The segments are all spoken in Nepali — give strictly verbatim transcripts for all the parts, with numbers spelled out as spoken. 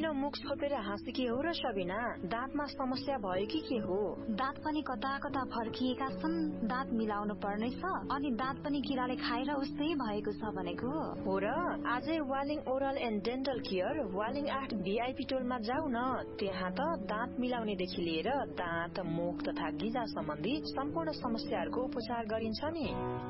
किन मुख छोपेर हाँसेकी हो र सबिना? दाँतमा समस्या भयो कि के हो? दाँत पनि कता कता फर्किएका छन्, दाँत मिलाउनु पर्नेछ, अनि दाँत पनि किराले खाएर उस्तै भएको छ भनेको हो र। आजै Waling oral and dental care Waling आठ भिआइपी टोलमा जाऊ न। त्यहाँ त दाँत मिलाउनेदेखि लिएर दाँत, मुख तथा गिजा सम्बन्धी सम्पूर्ण समस्याहरूको उपचार गरिन्छ नि।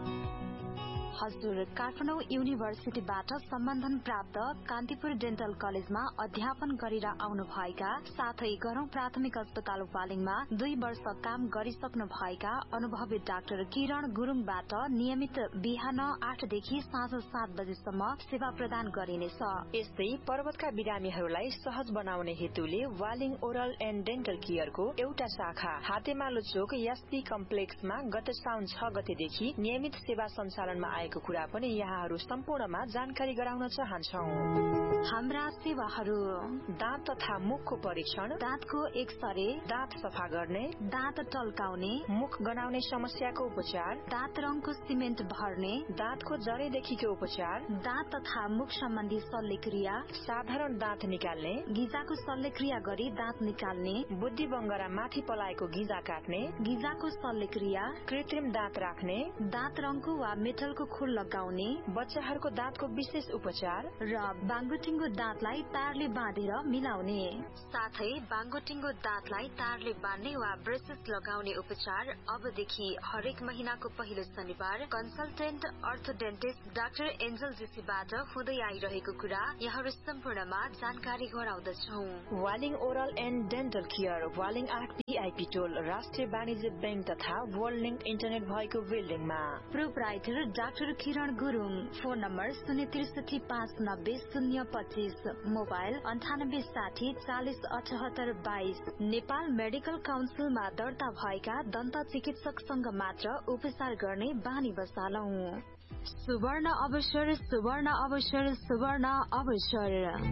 हजुर, काठमाडौँ युनिभर्सिटीबाट सम्बन्धन प्राप्त कान्तिपुर डेन्टल कलेजमा अध्यापन गरेर आउनु भएका साथै गरौं प्राथमिक अस्पताल वालिङमा दुई वर्ष काम गरिसक्नु भएका अनुभवी डाक्टर किरण गुरुङबाट नियमित बिहान आठदेखि साँझ सात बजेसम्म सेवा प्रदान गरिनेछ। यस्तै पर्वतका बिरामीहरूलाई सहज बनाउने हेतुले वालिङ ओरल एन्ड डेन्टल केयरको एउटा शाखा हातेमालो चोक एसपी कम्प्लेक्समा गत साउन छ गतेदेखि नियमित सेवा सञ्चालनमा आएको कुरा पनि यहाँहरू सम्पूर्णमा जानकारी गराउन चाहन्छौ। हाम्रा सेवाहरू: दाँत तथा मुखको परीक्षण, दाँतको एक्सरे, दाँत सफा गर्ने, दाँत टल्काउने, मुख गनाउने समस्याको उपचार, दाँत रङको सिमेन्ट भर्ने, दाँतको जरेदेखिको उपचार, दाँत तथा मुख सम्बन्धी शल्यक्रिया, साधारण दाँत निकाल्ने, गिजाको शल्यक्रिया गरी दाँत निकाल्ने, बुद्धि बङ्गरा माथि पलाएको गिजा काट्ने, गिजाको शल्यक्रिया, कृत्रिम दाँत राख्ने, दाँत रङको वा मेटलको खोल लगाउने, बच्चाहरूको दाँतको विशेष उपचार र बाङ्गोटिङ्गो दाँतलाई तारले बाँधेर मिलाउने, साथै बाङ्गोटिङ्गो दाँतलाई तारले बाँध्ने वा ब्रेसेस लगाउने उपचार अबदेखि हरेक महिनाको पहिलो शनिबार कन्सल्टेन्ट अर्थोडेन्टिस्ट डाक्टर एन्जल जेसीबाट हुँदै आइरहेको कुरा यहाँहरू सम्पूर्णमा जानकारी गराउँदछौ। Waling oral and dental care Waling आठ भिआइपी टोल राष्ट्रिय वाणिज्य बैंक तथा वर्ल्ड लिङ्क इन्टरनेट भएको बिल्डिङमा। प्रोपराइटर डाक्टर किरण गुरुङ। फोन नम्बर शून्य त्रिसठी पाँच नब्बे शून्य पच्चिस, मोबाइल अन्ठानब्बे साठी चालिस अठहत्तर बाइस। नेपाल मेडिकल काउन्सिलमा दर्ता भएका दन्त चिकित्सकसँग मात्र उपचार गर्ने बानी बसालौ। सुवर्ण अवसर, सुवर्ण अवसर, सुवर्ण अवसर।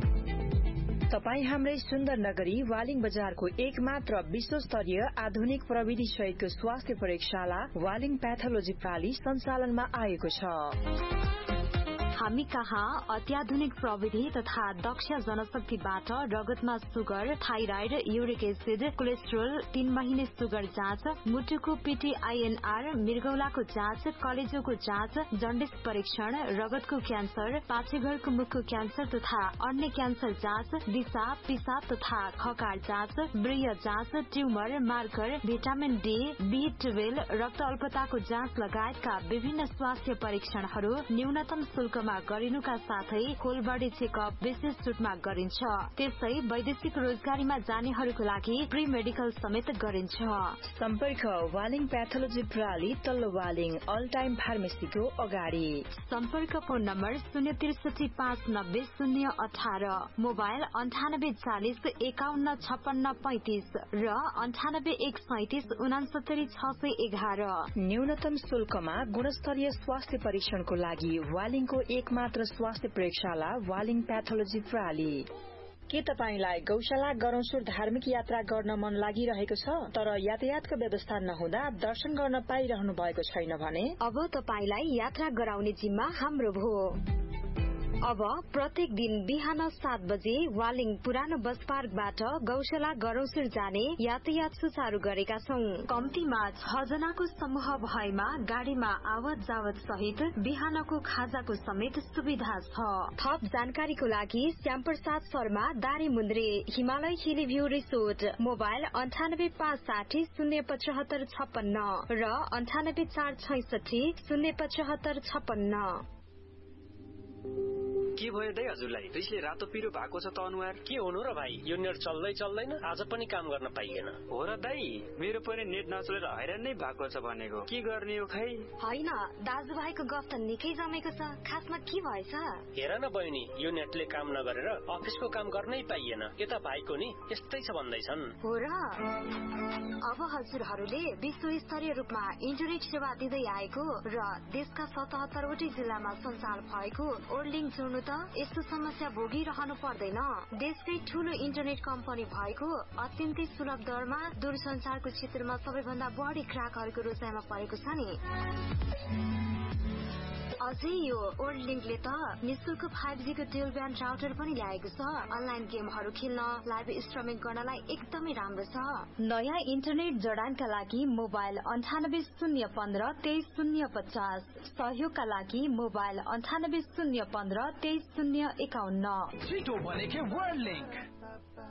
तपाई हाम्रै सुन्दर नगरी वालिङ बजारको एक मात्र विश्वस्तरीय आधुनिक प्रविधि सहितको स्वास्थ्य प्रयोगशाला वालिङ प्याथोलोजी प्राली सञ्चालनमा आएको छ। हामी कहाँ अत्याधुनिक प्रविधि तथा दक्ष जनशक्तिबाट रगतमा sugar, thyroid, uric acid, cholesterol, तीन महिने सुगर जाँच, मुटुको पीटीआईएनआर, मृगौलाको जाँच, कलेजोको जाँच, जन्डिस परीक्षण, रगतको क्यान्सर, पाछेघरको मुखको क्यान्सर तथा अन्य क्यान्सर जाँच, दिशा, पिसाब तथा खकार जाँच, ब्रिय जाँच, tumour, marker, vitamin D, be twelve, रक्त अल्पताको जाँच लगायतका विभिन्न स्वास्थ्य परीक्षणहरू न्यूनतम शुल्कमा गरिनुका साथै होल बडी चेकअप विशेष छुटमा गरिन्छ। त्यसै वैदेशिक रोजगारीमा जानेहरूको लागि प्री मेडिकल समेत गरिन्छ। सम्पर्क वालिङ प्याथोलोजी प्रणाली तल्लो वालिङ अल टाइम फार्मेसीको अगाडि। सम्पर्क फोन नम्बर शून्य त्रिसठी पाँच नब्बे शून्य अठार, मोबाइल अन्ठानब्बे चालिस एकाउन्न छप्पन्न पैंतिस र अन्ठानब्बे एक सैतिस उनासत्तरी छ सय एघार। न्यूनतम शुल्कमा गुणस्तरीय स्वास्थ्य परीक्षणको लागि वालिङको एक मात्र स्वास्थ्य प्रयोगशाला वालिङ प्याथोलोजी प्रणाली। के तपाईलाई गौशाला गरौसुर धार्मिक यात्रा गर्न मन लागिरहेको छ तर यातायातको व्यवस्था नहुँदा दर्शन गर्न पाइरहनु भएको छैन भने अब तपाईलाई यात्रा गराउने जिम्मा हाम्रो भो। अब प्रत्येक दिन बिहान सात बजे वालिङ पुरानो बस पार्कबाट गौशाला गरौसुर जाने यातायात सुचारू गरेका छौं। कम्तीमा छ जनाको समूह भएमा गाड़ीमा आवत जावत सहित बिहानको खाजाको समेत सुविधा छ। थप जानकारीको लागि श्यामप्रसाद शर्मा, दारी मुन्द्रे, हिमालय हिली भ्यू रिसोर्ट, मोबाइल अन्ठानब्बे पाँच साठी शून्य पचहत्तर छप्पन्न र अन्ठानब्बे चार छैसठी शून्य पचहत्तर छप्पन्न। के भयो दाइ हजुरलाई? रिसले रातो पिरो भएको छ त अनुहार। के हुनु र भाइ, यो नेट चल्दै चल्दैन, आज पनि काम गर्न पाइएन। हो र दाइ, मेरो पनि नेट नचलेर हैरान नै भएको छ भनेको। के गर्ने हो खै? हैन, दाजुभाइको गफ त निकै जमेको छ। खासमा के भएछ? हेर न बहिनी, यो नेटले काम नगरेर अफिसको काम गर्नै पाइएन। यता भाइको नि यस्तै छ भन्दैछन्। हो र? अब हजुरहरूले विश्वस्तरीय रूपमा इन्टरनेट सेवा दिँदै आएको र देशका सतहत्तर वटै जिल्लामा सञ्चार भएको ओर्लिङ जोड्नु त यस्तो समस्या भोगिरहनु पर्दैन। देशकै ठूलो इन्टरनेट कम्पनी भएको अत्यन्तै सुलभ दरमा दूरसञ्चारको क्षेत्रमा सबैभन्दा बढी ग्राहकहरूको रोजाइमा परेको छ नि। अझै यो वर्ल्ड लिंकले त निशुल्क फाइभ जी को ड्युल ब्यान्ड राउटर पनि ल्याएको छ। अनलाइन गेमहरू खेल्न, लाइभ स्ट्रिमिङ गर्नलाई एकदमै राम्रो छ। नयाँ इन्टरनेट जडानका लागि मोबाइल अन्ठानब्बे शून्य पन्ध्र तेइस शून्य पचास, सहयोगका लागि मोबाइल अन्ठानब्बे शून्य पन्ध्र तेइस शून्य एकाउन्न। छिटो भनेको वर्ल्ड लिंक।